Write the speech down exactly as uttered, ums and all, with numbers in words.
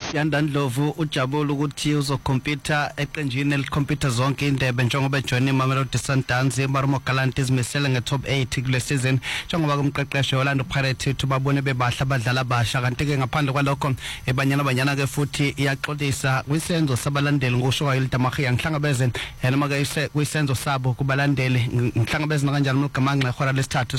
Yandandlovu ujabula ukuthi uzokompyuta eqenjini elikhompyuta zonke indebe njengoba ejoine Mamelodi Sundowns eMarumo Gallants izimisele nge-top eight kule season njengoba kumqeqesho Orlando Pirates tubabone bebahla abadlala abasha kanti ke ngaphandle kwalokho ebanyana banyana ke futhi iyaxolisa kwisenzo sabalandeli ngosho wayilidamahiya ngihlangabeze noma ke kwisenzo sabo kubalandeli ngihlangabeze kanjani uMgamanxe ehora lesithathu